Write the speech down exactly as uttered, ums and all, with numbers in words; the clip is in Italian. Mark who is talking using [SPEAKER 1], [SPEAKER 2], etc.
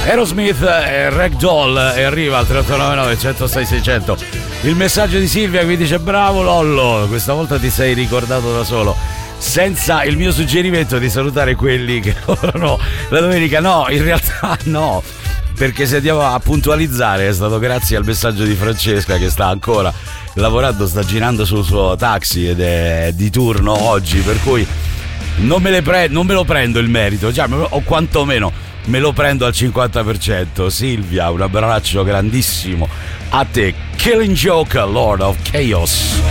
[SPEAKER 1] Aerosmith e Ragdoll, e arriva al tre otto nove nove, uno zero sei, sei zero zero il messaggio di Silvia che mi dice: bravo Lollo, questa volta ti sei ricordato da solo, senza il mio suggerimento di salutare quelli che lavorano la domenica. No, in realtà no, perché se andiamo a puntualizzare è stato grazie al messaggio di Francesca, che sta ancora lavorando, sta girando sul suo taxi ed è di turno oggi, per cui non me, le pre- non me lo prendo il merito, cioè, o quantomeno me lo prendo al cinquanta per cento. Silvia, un abbraccio grandissimo a te. Killing Joke, Lord of Chaos.